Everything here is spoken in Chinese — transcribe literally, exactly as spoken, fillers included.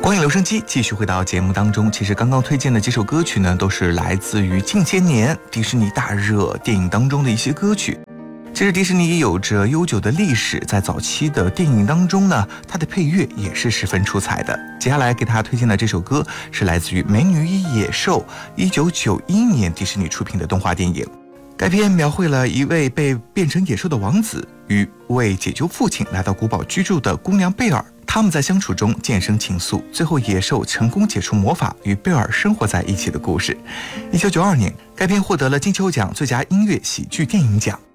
光影留声机继续回到节目当中。其实刚刚推荐的几首歌曲呢，都是来自于近些年迪士尼大热电影当中的一些歌曲。其实迪士尼也有着悠久的历史，在早期的电影当中呢，它的配乐也是十分出彩的。接下来给大家推荐的这首歌是来自于《美女与野兽》，一九九一年迪士尼出品的动画电影。该片描绘了一位被变成野兽的王子与为解救父亲来到古堡居住的姑娘贝尔，他们在相处中渐生情愫，最后野兽成功解除魔法，与贝尔生活在一起的故事。一九九二年，该片获得了金球奖最佳音乐喜剧电影奖。